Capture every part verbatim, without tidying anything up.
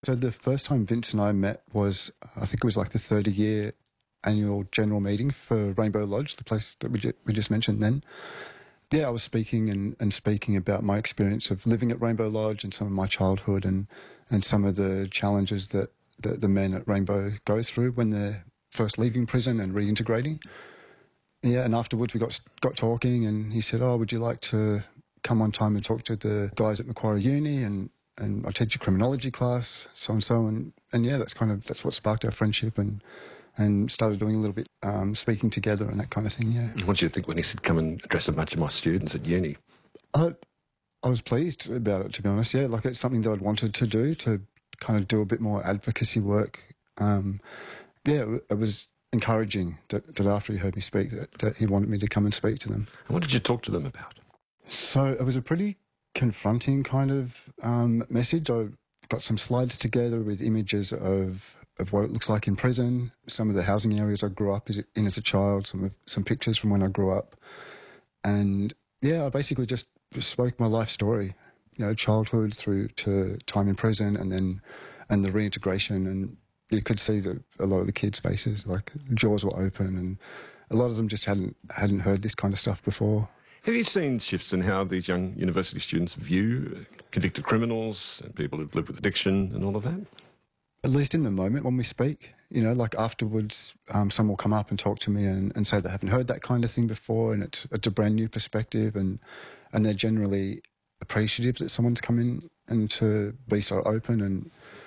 So the first time Vince and I met was, I think it was like the thirty-year annual general meeting for Rainbow Lodge, the place that we, ju- we just mentioned then. Yeah, I was speaking and, and speaking about my experience of living at Rainbow Lodge and some of my childhood and, and some of the challenges that, that the men at Rainbow go through when they're first leaving prison and reintegrating. Yeah, and afterwards we got got talking and he said, oh, would you like to come one time and talk to the guys at Macquarie Uni and, and I teach a criminology class, so and so. And, and yeah, that's kind of, that's what sparked our friendship and and started doing a little bit, um, speaking together and that kind of thing, yeah. What did you think when he said, come and address a bunch of my students at uni? I, I was pleased about it, to be honest, yeah. Like, it's something that I'd wanted to do, to kind of do a bit more advocacy work. Um, yeah, it, it was encouraging that, that after he heard me speak, that, that he wanted me to come and speak to them. And what did you talk to them about? So it was a pretty confronting kind of um, message. I got some slides together with images of of what it looks like in prison, some of the housing areas I grew up in as a child, some of, some pictures from when I grew up. And yeah, I basically just, just spoke my life story, you know, childhood through to time in prison and then and the reintegration. And you could see that a lot of the kids' faces, like jaws were open and a lot of them just hadn't hadn't heard this kind of stuff before. Have you seen shifts in how these young university students view convicted criminals and people who live with addiction and all of that? At least in the moment when we speak, you know, like afterwards, um, someone will come up and talk to me and, and say they haven't heard that kind of thing before and it's, it's a brand new perspective and and they're generally appreciative that someone's come in and to be so open and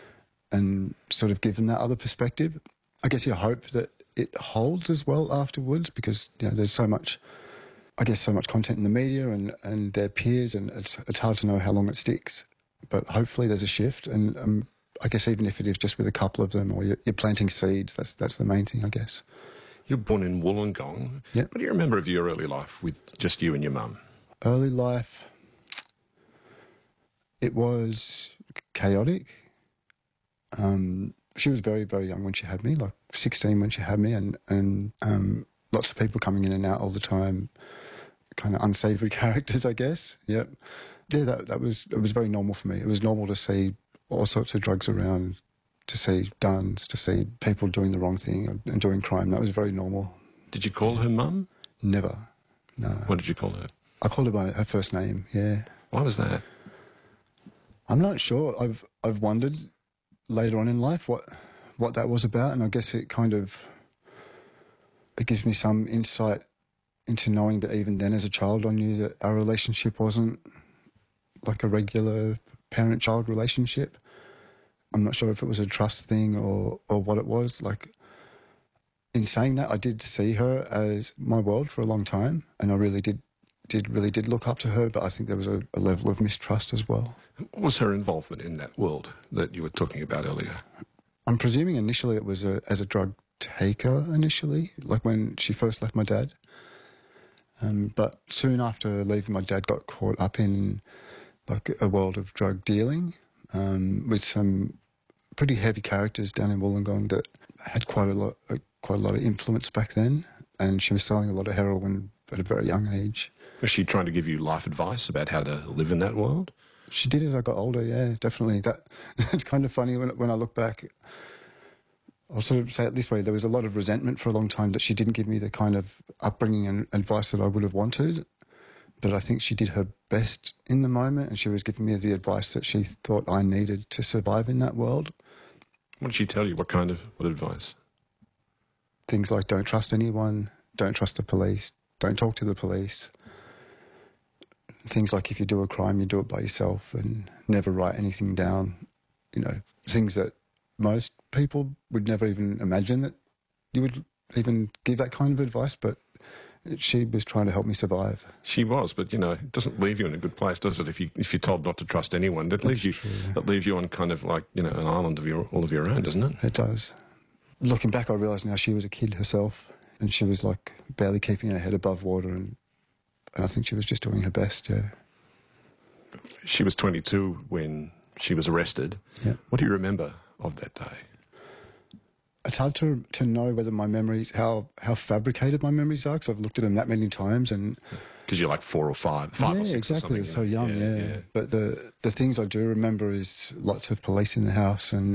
and sort of give them that other perspective. I guess you hope that it holds as well afterwards because, you know, there's so much, I guess, so much content in the media and, and their peers and it's, it's hard to know how long it sticks. But hopefully there's a shift and um, I guess even if it is just with a couple of them or you're, you're planting seeds, that's that's the main thing, I guess. You were born in Wollongong. Yep. What do you remember of your early life with just you and your mum? Early life, it was chaotic. Um, she was very, very young when she had me, like sixteen when she had me, and, and um, lots of people coming in and out all the time, kind of unsavoury characters, I guess. Yep. Yeah, that, that was, it was very normal for me. It was normal to see all sorts of drugs around, to see guns, to see people doing the wrong thing and doing crime. That was very normal. Did you call her mum? Never, no. What did you call her? I called her by her first name, yeah. Why was that? I'm not sure. I've I've wondered later on in life what what that was about, and I guess it kind of, it gives me some insight into knowing that even then as a child I knew that our relationship wasn't like a regular parent-child relationship. I'm not sure if it was a trust thing or, or what it was. Like, in saying that, I did see her as my world for a long time, and I really did did really did look up to her, but I think there was a, a level of mistrust as well. What was her involvement in that world that you were talking about earlier? I'm presuming initially it was a, as a drug taker initially, like when she first left my dad. Um, but soon after leaving, my dad got caught up in like a world of drug dealing um, with some pretty heavy characters down in Wollongong that had quite a lot, uh, quite a lot of influence back then, and she was selling a lot of heroin at a very young age. Was she trying to give you life advice about how to live in that world? She did as I got older, yeah, definitely. That it's kind of funny when when I look back. I'll sort of say it this way: there was a lot of resentment for a long time that she didn't give me the kind of upbringing and advice that I would have wanted. But I think she did her best in the moment, and she was giving me the advice that she thought I needed to survive in that world. What did she tell you? What kind of what advice? Things like don't trust anyone, don't trust the police, don't talk to the police. Things like if you do a crime, you do it by yourself and never write anything down. You know, things that most people would never even imagine that you would even give that kind of advice, but she was trying to help me survive. She was, but, you know, it doesn't leave you in a good place, does it, if, you, if you're told not to trust anyone? That leaves, you, true, yeah. that leaves you on kind of like, you know, an island of your, all of your own, doesn't it? It does. Looking back, I realise now she was a kid herself and she was, like, barely keeping her head above water and, and I think she was just doing her best, yeah. She was twenty-two when she was arrested. Yeah. What do you remember of that day? It's hard to to know whether my memories, how, how fabricated my memories are, because I've looked at them that many times, and Because you're like four or five, five yeah, or six exactly. or something. So you know? young, yeah. But the the things I do remember is lots of police in the house and